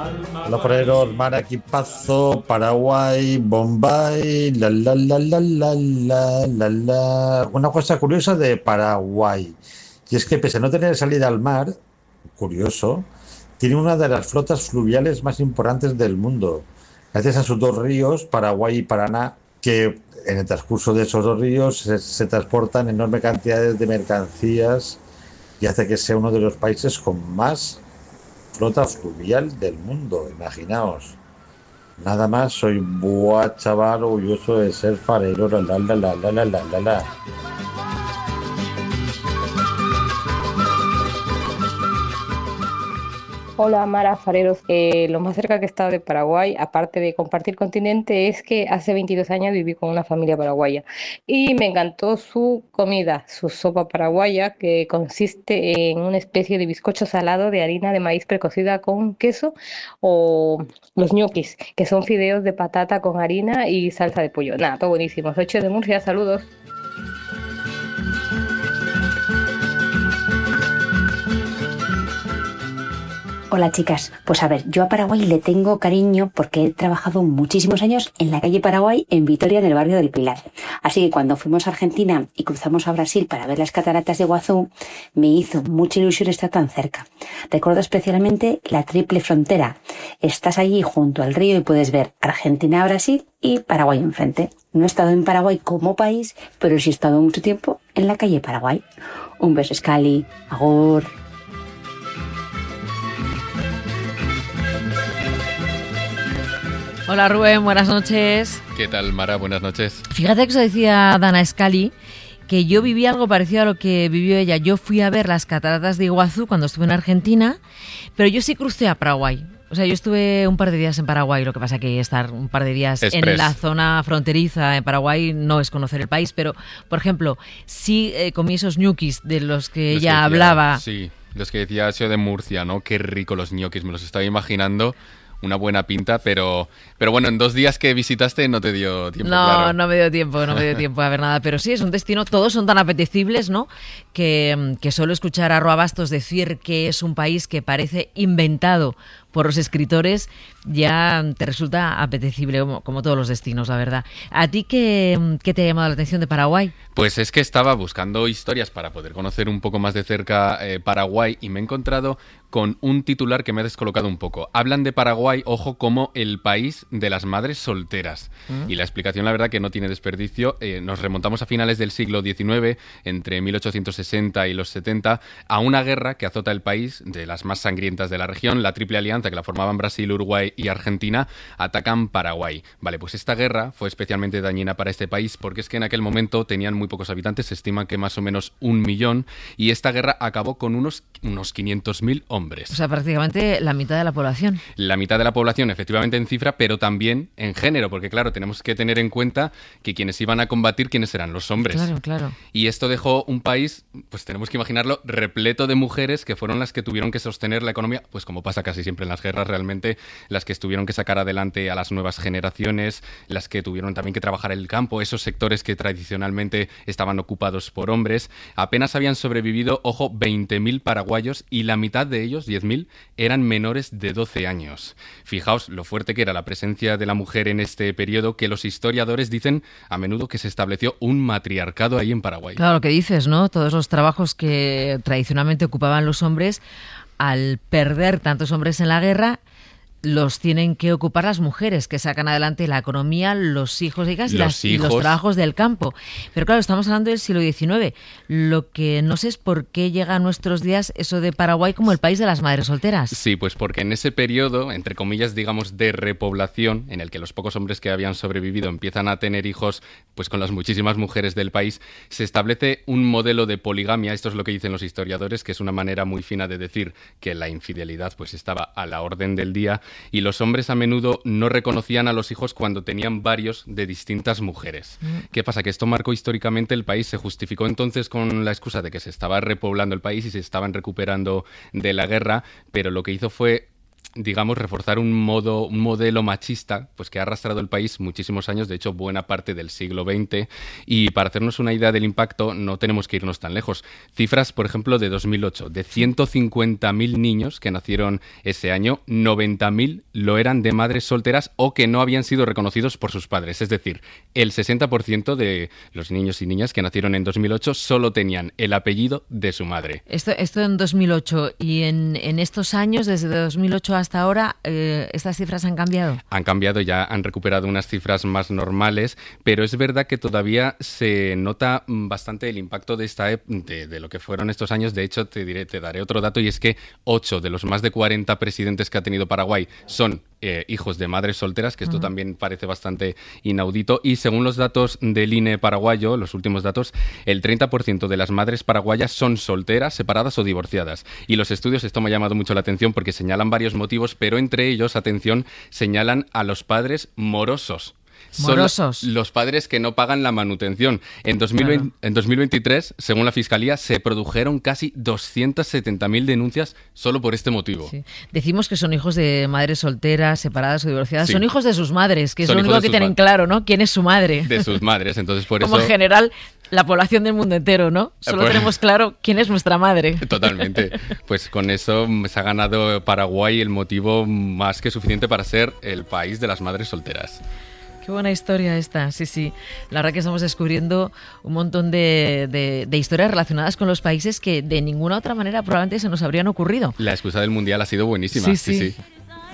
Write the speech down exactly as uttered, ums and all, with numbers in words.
Hola, foreros, mar, equipazo, Paraguay, Bombay, la la la la la la la la. Una cosa curiosa de Paraguay, y es que pese a no tener salida al mar, curioso, tiene una de las flotas fluviales más importantes del mundo, gracias a sus dos ríos, Paraguay y Paraná, que en el transcurso de esos dos ríos se, se transportan enormes cantidades de mercancías y hace que sea uno de los países con más flota fluvial del mundo, imaginaos. Nada más, soy buah chaval orgulloso de ser farero, la la la la la la la la la. Hola Mara Fareros. Eh, lo más cerca que he estado de Paraguay, aparte de compartir continente, es que hace veintidós años viví con una familia paraguaya y me encantó su comida, su sopa paraguaya, que consiste en una especie de bizcocho salado de harina de maíz precocida con queso, o los ñoquis, que son fideos de patata con harina y salsa de pollo. Nada, todo buenísimo. Soy Che de Murcia, saludos. Hola chicas, pues a ver, yo a Paraguay le tengo cariño porque he trabajado muchísimos años en la calle Paraguay en Vitoria, en el barrio del Pilar. Así que cuando fuimos a Argentina y cruzamos a Brasil para ver las cataratas de Iguazú, me hizo mucha ilusión estar tan cerca. Recuerdo especialmente la triple frontera. Estás allí junto al río y puedes ver Argentina, Brasil y Paraguay enfrente. No he estado en Paraguay como país, pero sí he estado mucho tiempo en la calle Paraguay. Un beso, Scali. Agur. Hola Rubén, buenas noches. ¿Qué tal, Mara? Buenas noches. Fíjate que eso decía Dana Scali, que yo viví algo parecido a lo que vivió ella. Yo fui a ver las cataratas de Iguazú cuando estuve en Argentina, pero yo sí crucé a Paraguay. O sea, yo estuve un par de días en Paraguay, lo que pasa que estar un par de días Express. En la zona fronteriza en Paraguay no es conocer el país, pero, por ejemplo, sí eh, comí esos ñuquis de los que los ella que decía, hablaba. Sí, los que decía Che de Murcia, ¿no? Qué rico los ñoquis, me los estaba imaginando. Una buena pinta, pero pero bueno, en dos días que visitaste no te dio tiempo. No, claro. no me dio tiempo, no me dio tiempo a ver nada. Pero sí, es un destino, todos son tan apetecibles, ¿no? Que, que solo escuchar a Roa Bastos decir que es un país que parece inventado por los escritores ya te resulta apetecible, como, como todos los destinos, la verdad. ¿A ti qué, qué te ha llamado la atención de Paraguay? Pues es que estaba buscando historias para poder conocer un poco más de cerca eh, Paraguay y me he encontrado con un titular que me ha descolocado un poco. Hablan de Paraguay, ojo, como el país de las madres solteras. ¿Mm? Y la explicación, la verdad, que no tiene desperdicio. Eh, nos remontamos a finales del siglo diecinueve, entre mil ochocientos sesenta y los setenta, a una guerra que azota el país, de las más sangrientas de la región, la Triple Alianza, que la formaban Brasil, Uruguay y Argentina, atacan Paraguay. Vale, pues esta guerra fue especialmente dañina para este país porque es que en aquel momento tenían muy pocos habitantes, se estima que más o menos un millón, y esta guerra acabó con unos, unos quinientos mil hombres. O sea, prácticamente la mitad de la población. La mitad de la población, efectivamente, en cifra, pero también en género, porque claro, tenemos que tener en cuenta que quienes iban a combatir, ¿quiénes eran? Los hombres. Claro, claro. Y esto dejó un país, pues tenemos que imaginarlo, repleto de mujeres que fueron las que tuvieron que sostener la economía, pues como pasa casi siempre en las guerras, realmente, las que tuvieron que sacar adelante a las nuevas generaciones, las que tuvieron también que trabajar el campo, esos sectores que tradicionalmente estaban ocupados por hombres. Apenas habían sobrevivido, ojo, veinte mil paraguayos y la mitad de ellos, diez mil, eran menores de doce años. Fijaos lo fuerte que era la presencia de la mujer en este periodo, que los historiadores dicen a menudo que se estableció un matriarcado ahí en Paraguay. Claro, lo que dices, ¿no? Todos los trabajos que tradicionalmente ocupaban los hombres, al perder tantos hombres en la guerra, los tienen que ocupar las mujeres, que sacan adelante la economía, los hijos, hijas, y, los las, hijos. y los trabajos del campo. Pero claro, estamos hablando del siglo diecinueve. Lo que no sé es por qué llega a nuestros días eso de Paraguay como el país de las madres solteras. Sí, pues porque en ese periodo, entre comillas, digamos, de repoblación, en el que los pocos hombres que habían sobrevivido empiezan a tener hijos pues con las muchísimas mujeres del país, se establece un modelo de poligamia. Esto es lo que dicen los historiadores, que es una manera muy fina de decir que la infidelidad pues estaba a la orden del día. Y los hombres a menudo no reconocían a los hijos cuando tenían varios de distintas mujeres. Mm. ¿Qué pasa? Que esto marcó históricamente el país. Se justificó entonces con la excusa de que se estaba repoblando el país y se estaban recuperando de la guerra, pero lo que hizo fue digamos, reforzar un modo, un modelo machista, pues que ha arrastrado el país muchísimos años, de hecho, buena parte del siglo veinte. Y para hacernos una idea del impacto, no tenemos que irnos tan lejos. Cifras, por ejemplo, de dos mil ocho, de ciento cincuenta mil niños que nacieron ese año, noventa mil lo eran de madres solteras o que no habían sido reconocidos por sus padres. Es decir, el sesenta por ciento de los niños y niñas que nacieron en dos mil ocho solo tenían el apellido de su madre. Esto, esto en dos mil ocho, y en, en estos años, desde dos mil ocho hasta ahora, eh, ¿estas cifras han cambiado? Han cambiado, ya han recuperado unas cifras más normales, pero es verdad que todavía se nota bastante el impacto de esta de, de lo que fueron estos años. De hecho, te diré, te daré otro dato, y es que ocho de los más de cuarenta presidentes que ha tenido Paraguay son eh, hijos de madres solteras, que esto uh-huh. también parece bastante inaudito. Y según los datos del I N E paraguayo, los últimos datos, el treinta por ciento de las madres paraguayas son solteras, separadas o divorciadas. Y los estudios, esto me ha llamado mucho la atención porque señalan varios motivos, pero entre ellos, atención, señalan a los padres morosos. Morosos. Son los padres que no pagan la manutención. En, dos mil veinte, claro. en dos mil veintitrés, según la Fiscalía, se produjeron casi doscientas setenta mil denuncias solo por este motivo. Sí. Decimos que son hijos de madres solteras, separadas o divorciadas. Sí. Son hijos de sus madres, que es son lo único que tienen claro, ¿no? ¿Quién es su madre? De sus madres, entonces por Como eso... en general la población del mundo entero, ¿no? Solo pues... tenemos claro quién es nuestra madre. Totalmente. Pues con eso se ha ganado Paraguay el motivo más que suficiente para ser el país de las madres solteras. Qué buena historia esta, sí, sí. La verdad que estamos descubriendo un montón de, de, de historias relacionadas con los países que de ninguna otra manera probablemente se nos habrían ocurrido. La excusa del Mundial ha sido buenísima. Sí, sí. sí, sí.